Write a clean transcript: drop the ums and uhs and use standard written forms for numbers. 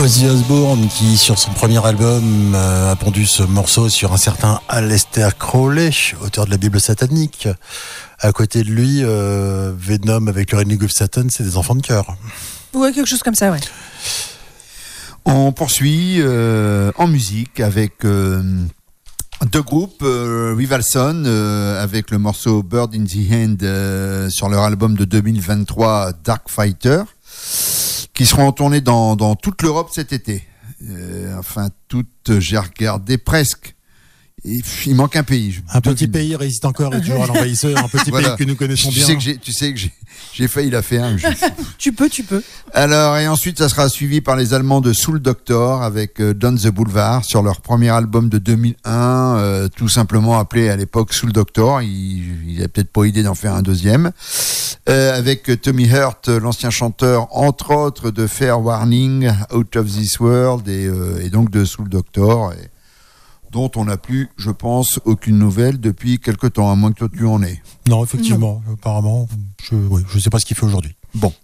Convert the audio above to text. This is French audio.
Ozzy Osbourne qui, sur son premier album, a pondu ce morceau sur un certain Aleister Crowley, auteur de la Bible satanique. À côté de lui, Venom avec le Ring of Satan, c'est des enfants de cœur. Ouais, quelque chose comme ça, ouais. On poursuit en musique avec deux groupes, Rivalson avec le morceau Bird in the Hand sur leur album de 2023 Dark Fighter, qui seront en tournée dans toute l'Europe cet été. J'ai regardé presque. Il manque un pays. Un petit pays résiste encore et toujours à l'envahisseur, un petit pays que nous connaissons bien. Tu sais que j'ai failli la faire. Tu peux. Alors, et ensuite, ça sera suivi par les Allemands de Soul Doctor avec Down the Boulevard sur leur premier album de 2001, tout simplement appelé à l'époque Soul Doctor. Il a peut-être pas idée d'en faire un deuxième. Avec Tommy Hurt, l'ancien chanteur, entre autres, de Fair Warning, Out of This World et donc de Soul Doctor. Dont on n'a plus, je pense, aucune nouvelle depuis quelque temps, à moins que toi tu en aies. Non, effectivement, apparemment, je sais pas ce qu'il fait aujourd'hui. Bon,